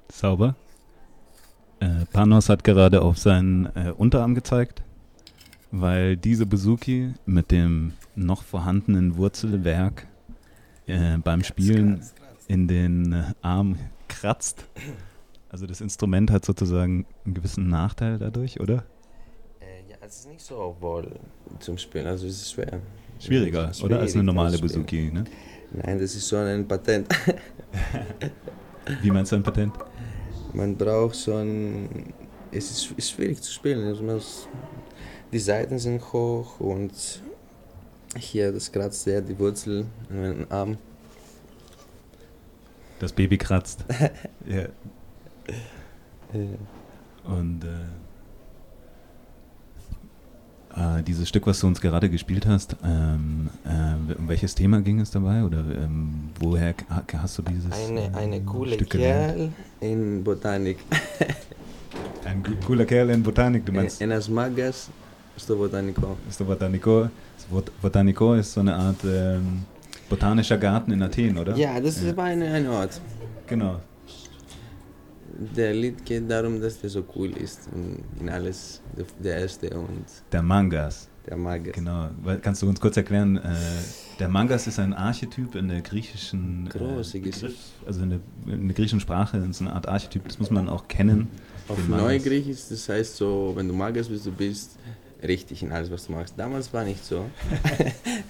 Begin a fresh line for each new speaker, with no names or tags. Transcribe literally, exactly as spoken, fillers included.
Sauber. Äh, Panos hat gerade auf seinen äh, Unterarm gezeigt, weil diese Bouzouki mit dem noch vorhandenen Wurzelwerk äh, beim Spielen
Kratzt, kratzt.
in den äh, Arm kratzt. Also das Instrument hat sozusagen einen gewissen Nachteil dadurch, oder?
Äh, ja, es ist nicht so wohl zum Spielen, also es ist schwer.
Schwieriger,
Es ist
oder? Als eine
schwierig,
normale
das Spielen.
Bouzouki, ne?
Nein, das ist so ein Patent.
Wie meinst du ein Patent?
Man braucht so ein... Es ist, ist schwierig zu spielen. Also man muss, die Seiten sind hoch und hier, das kratzt sehr die Wurzel an meinem Arm.
Das Baby kratzt. Ja.
Äh,
Und äh, äh, dieses Stück, was du uns gerade gespielt hast, ähm, äh, um welches Thema ging es dabei? Oder ähm, woher ha- hast du dieses
Eine, eine
ähm,
coole
Stück gelernt?
Kerl in Botanik.
Ein gu- cooler Kerl in Botanik, du meinst?
En las magas, στο Botánico.
Ist der Botanico? Das Bot- Botanico ist so eine Art ähm, botanischer Garten in Athen, oder?
Ja, das
Ja.
war ein, ein Ort.
Genau.
Der Lied geht darum, dass der so cool ist und in alles der, der Erste und
Der Mangas.
der Magas.
Genau. Weil- Kannst du uns kurz erklären, äh, der Mangas ist ein Archetyp in der griechischen äh,
Große
Begriff,
Geschichte.
also in der, in der griechischen Sprache ist eine Art Archetyp, das muss man auch kennen.
Auf
den Mangas.
Neugriechisch, das heißt so, wenn du Magas bist, du bist richtig in alles, was du machst. Damals war nicht so.